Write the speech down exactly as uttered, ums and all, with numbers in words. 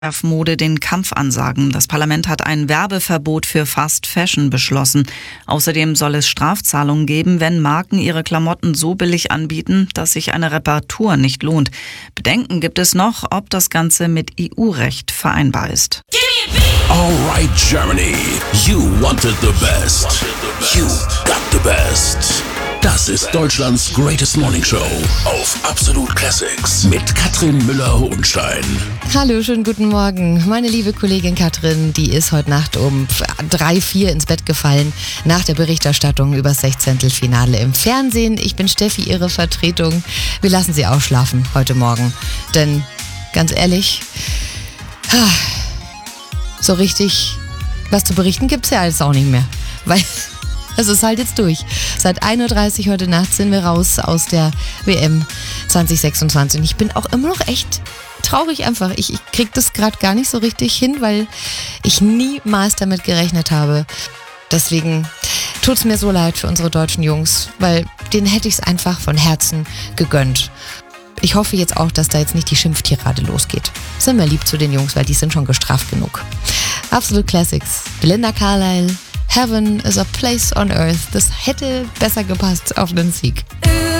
Mode den Kampf ansagen. Das Parlament hat ein Werbeverbot für Fast Fashion beschlossen. Außerdem soll es Strafzahlungen geben, wenn Marken ihre Klamotten so billig anbieten, dass sich eine Reparatur nicht lohnt. Bedenken gibt es noch, ob das Ganze mit E U-Recht vereinbar ist. Alright Germany, you wanted the best. You got the best. Das ist Deutschlands Greatest Morning Show auf Absolut Classics mit Katrin Müller-Hohenstein. Hallo, schönen guten Morgen. Meine liebe Kollegin Katrin, die ist heute Nacht um drei, vier ins Bett gefallen nach der Berichterstattung über das Sechzehntelfinale im Fernsehen. Ich bin Steffi, ihre Vertretung. Wir lassen sie ausschlafen heute Morgen. Denn, ganz ehrlich, so richtig was zu berichten gibt's ja alles auch nicht mehr. Weil es ist halt jetzt durch. Seit ein Uhr dreißig heute Nacht sind wir raus aus der W M zwanzig sechsundzwanzig. Und ich bin auch immer noch echt traurig einfach. Ich, ich krieg das gerade gar nicht so richtig hin, weil ich niemals damit gerechnet habe. Deswegen tut's mir so leid für unsere deutschen Jungs, weil denen hätte ich es einfach von Herzen gegönnt. Ich hoffe jetzt auch, dass da jetzt nicht die Schimpftirade losgeht. Sind wir lieb zu den Jungs, weil die sind schon gestraft genug. Absolut Classics. Belinda Carlisle. Heaven is a place on earth. Das hätte besser gepasst auf den Sieg.